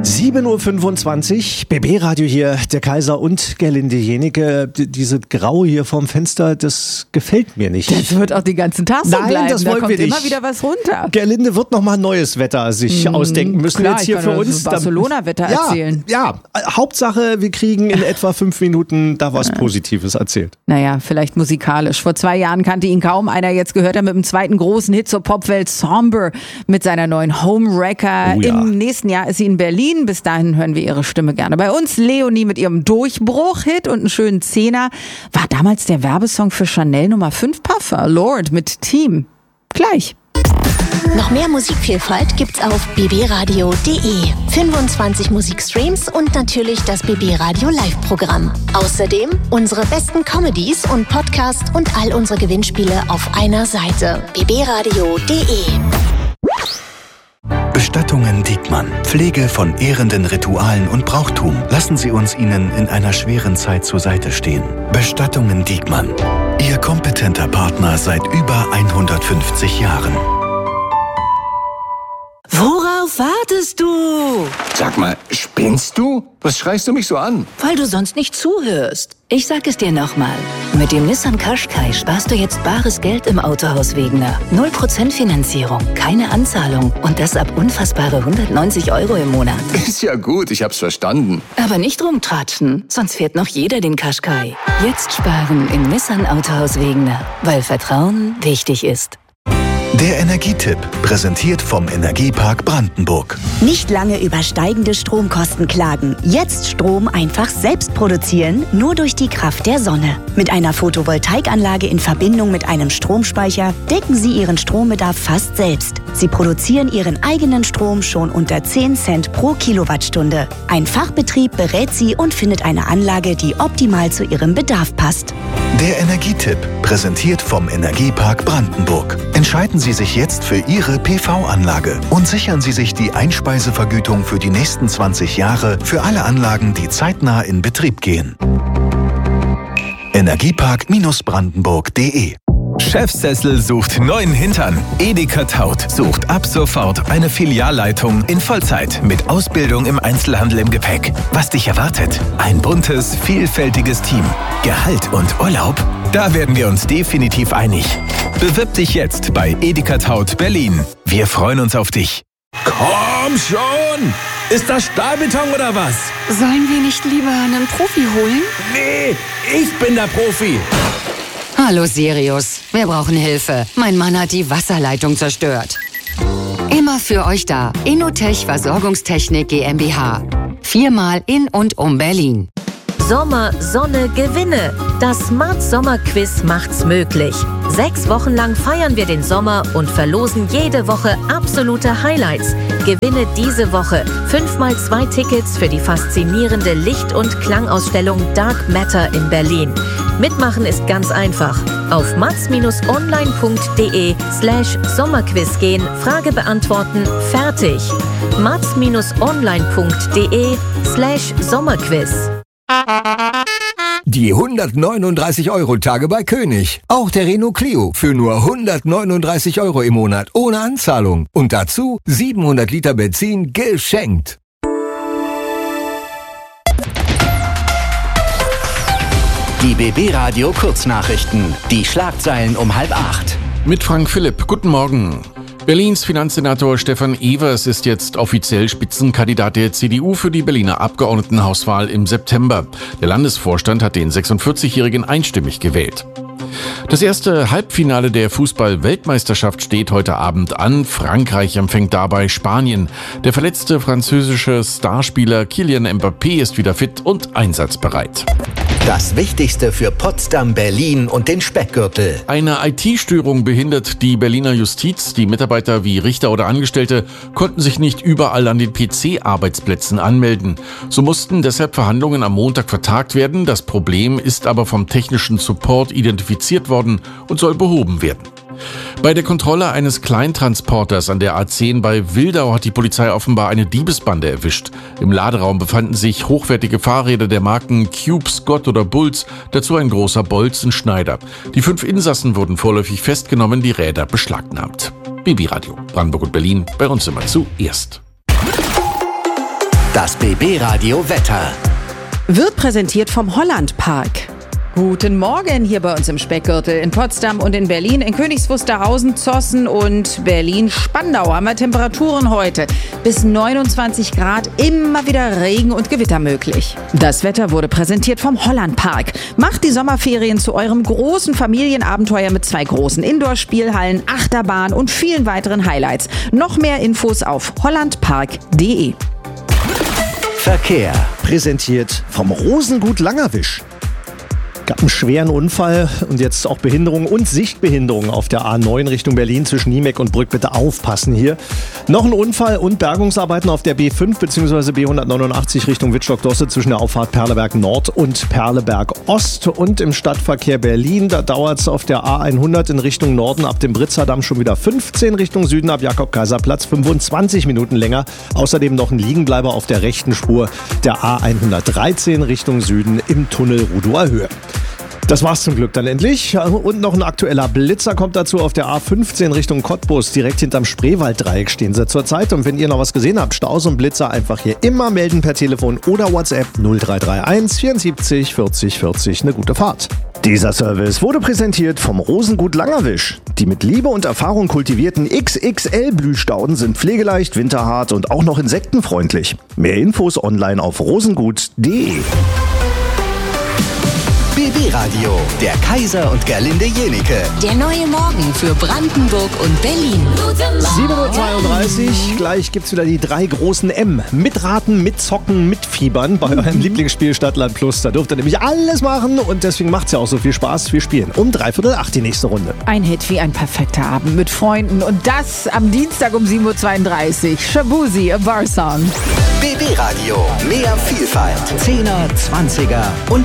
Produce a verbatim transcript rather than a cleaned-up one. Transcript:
sieben Uhr fünfundzwanzig, B B-Radio hier, der Kaiser und Gerlinde Jenike. D- Diese Grau hier vorm Fenster, das gefällt mir nicht. Das wird auch den ganzen Tag so Nein, bleiben. das da wollen kommt wir nicht. immer wieder was runter. Gerlinde wird nochmal neues Wetter sich Mm, ausdenken müssen. klar, jetzt ich hier kann für das uns. Barcelona-Wetter ja, erzählen. Ja, Hauptsache, wir kriegen in etwa fünf Minuten da was Positives erzählt. Naja, vielleicht musikalisch. Vor zwei Jahren kannte ihn kaum einer. Jetzt gehört er mit dem zweiten großen Hit zur Popwelt, Somber, mit seiner neuen Homewrecker. Oh ja. Im nächsten Jahr ist sie in Berlin. Bis dahin hören wir ihre Stimme gerne. Bei uns Leonie mit ihrem Durchbruch-Hit und einen schönen Zehner. War damals der Werbesong für Chanel Nummer fünf Puffer, Lord mit Team. Gleich. Noch mehr Musikvielfalt gibt's auf b b radio punkt d e. fünfundzwanzig Musikstreams und natürlich das B B Radio Live-Programm. Außerdem unsere besten Comedies und Podcasts und all unsere Gewinnspiele auf einer Seite. b b radio punkt d e. Bestattungen Diekmann. Pflege von ehrenden Ritualen und Brauchtum. Lassen Sie uns Ihnen in einer schweren Zeit zur Seite stehen. Bestattungen Diekmann. Ihr kompetenter Partner seit über hundertfünfzig Jahren. Worauf wartest du? Sag mal, spinnst du? Was schreist du mich so an? Weil du sonst nicht zuhörst. Ich sag es dir nochmal. Mit dem Nissan Qashqai sparst du jetzt bares Geld im Autohaus Wegener. null Prozent Finanzierung, keine Anzahlung und das ab unfassbare hundertneunzig Euro im Monat. Ist ja gut, ich hab's verstanden. Aber nicht rumtratschen, sonst fährt noch jeder den Qashqai. Jetzt sparen im Nissan Autohaus Wegener, weil Vertrauen wichtig ist. Der Energietipp, präsentiert vom Energiepark Brandenburg. Nicht lange über steigende Stromkosten klagen. Jetzt Strom einfach selbst produzieren, nur durch die Kraft der Sonne. Mit einer Photovoltaikanlage in Verbindung mit einem Stromspeicher decken Sie Ihren Strombedarf fast selbst. Sie produzieren Ihren eigenen Strom schon unter zehn Cent pro Kilowattstunde. Ein Fachbetrieb berät Sie und findet eine Anlage, die optimal zu Ihrem Bedarf passt. Der Energietipp, präsentiert vom Energiepark Brandenburg. Entscheiden Sie sich jetzt für Ihre P V-Anlage und sichern Sie sich die Einspeisevergütung für die nächsten zwanzig Jahre für alle Anlagen, die zeitnah in Betrieb gehen. Energiepark Brandenburg punkt d e. Chefsessel sucht neuen Hintern. Edeka Taut sucht ab sofort eine Filialleitung in Vollzeit mit Ausbildung im Einzelhandel im Gepäck. Was dich erwartet? Ein buntes, vielfältiges Team. Gehalt und Urlaub? Da werden wir uns definitiv einig. Bewirb dich jetzt bei Edeka Taut Berlin. Wir freuen uns auf dich. Komm schon! Ist das Stahlbeton oder was? Sollen wir nicht lieber einen Profi holen? Nee, ich bin der Profi. Hallo Sirius, wir brauchen Hilfe. Mein Mann hat die Wasserleitung zerstört. Immer für euch da. Innotech Versorgungstechnik GmbH. Viermal in und um Berlin. Sommer, Sonne, Gewinne. Das Smart Sommer Quiz macht's möglich. Sechs Wochen lang feiern wir den Sommer und verlosen jede Woche absolute Highlights. Gewinne diese Woche fünfmal zwei Tickets für die faszinierende Licht- und Klangausstellung Dark Matter in Berlin. Mitmachen ist ganz einfach. Auf mats-online punkt de slash Sommerquiz gehen, Frage beantworten, fertig. mats-online punkt de slash Sommerquiz. Die hundertneununddreißig Euro Tage bei König. Auch der Renault Clio für nur hundertneununddreißig Euro im Monat ohne Anzahlung. Und dazu siebenhundert Liter Benzin geschenkt. Die B B-Radio Kurznachrichten. Die Schlagzeilen um halb acht. Mit Frank Philipp. Guten Morgen. Berlins Finanzsenator Stefan Evers ist jetzt offiziell Spitzenkandidat der C D U für die Berliner Abgeordnetenhauswahl im September. Der Landesvorstand hat den sechsundvierzigjährigen einstimmig gewählt. Das erste Halbfinale der Fußball-Weltmeisterschaft steht heute Abend an. Frankreich empfängt dabei Spanien. Der verletzte französische Starspieler Kylian Mbappé ist wieder fit und einsatzbereit. Das Wichtigste für Potsdam, Berlin und den Speckgürtel. Eine I T-Störung behindert die Berliner Justiz. Die Mitarbeiter wie Richter oder Angestellte konnten sich nicht überall an den P C-Arbeitsplätzen anmelden. So mussten deshalb Verhandlungen am Montag vertagt werden. Das Problem ist aber vom technischen Support identifiziert worden und soll behoben werden. Bei der Kontrolle eines Kleintransporters an der A zehn bei Wildau hat die Polizei offenbar eine Diebesbande erwischt. Im Laderaum befanden sich hochwertige Fahrräder der Marken Cube, Scott oder Bulls, dazu ein großer Bolzenschneider. Die fünf Insassen wurden vorläufig festgenommen, die Räder beschlagnahmt. B B-Radio, Brandenburg und Berlin, bei uns immer zuerst. Das B B Radio Wetter. Wird präsentiert vom Holland Park. Guten Morgen hier bei uns im Speckgürtel in Potsdam und in Berlin. In Königs Wusterhausen, Zossen und Berlin-Spandau haben wir Temperaturen heute bis neunundzwanzig Grad, immer wieder Regen und Gewitter möglich. Das Wetter wurde präsentiert vom Holland Park. Macht die Sommerferien zu eurem großen Familienabenteuer mit zwei großen Indoor-Spielhallen, Achterbahn und vielen weiteren Highlights. Noch mehr Infos auf hollandpark punkt de. Verkehr. Präsentiert vom Rosengut Langerwisch. Gab einen schweren Unfall und jetzt auch Behinderung und Sichtbehinderung auf der A neun Richtung Berlin zwischen Niemek und Brück. Bitte aufpassen hier. Noch ein Unfall und Bergungsarbeiten auf der B fünf bzw. B hundertneunundachtzig Richtung Wittstock-Dosse zwischen der Auffahrt Perleberg Nord und Perleberg Ost. Und im Stadtverkehr Berlin, da dauert es auf der A hundert in Richtung Norden ab dem Britzerdamm schon wieder fünfzehn, Richtung Süden ab Jakob-Kaiser-Platz fünfundzwanzig Minuten länger. Außerdem noch ein Liegenbleiber auf der rechten Spur der A hundertdreizehn Richtung Süden im Tunnel Rudower Höhe. Das war's zum Glück dann endlich. Und noch ein aktueller Blitzer kommt dazu auf der A fünfzehn Richtung Cottbus. Direkt hinterm Spreewalddreieck stehen sie zurzeit. Und wenn ihr noch was gesehen habt, Staus und Blitzer, einfach hier immer melden per Telefon oder WhatsApp null drei drei eins vierundsiebzig vierzig vierzig. Eine gute Fahrt. Dieser Service wurde präsentiert vom Rosengut Langerwisch. Die mit Liebe und Erfahrung kultivierten X X L-Blühstauden sind pflegeleicht, winterhart und auch noch insektenfreundlich. Mehr Infos online auf rosengut punkt de. B B Radio, der Kaiser und Gerlinde Jenike. Der neue Morgen für Brandenburg und Berlin. sieben Uhr zweiunddreißig, gleich gibt's wieder die drei großen M. Mitraten, mitzocken, mitfiebern bei eurem Lieblingsspiel Stadtland Plus. Da dürft ihr nämlich alles machen und deswegen macht's ja auch so viel Spaß. Wir spielen um dreiviertel acht die nächste Runde. Ein Hit wie ein perfekter Abend mit Freunden und das am Dienstag um sieben Uhr zweiunddreißig. Shabuzi, a Bar Song. B B Radio, mehr Vielfalt. Zehner, Zwanziger und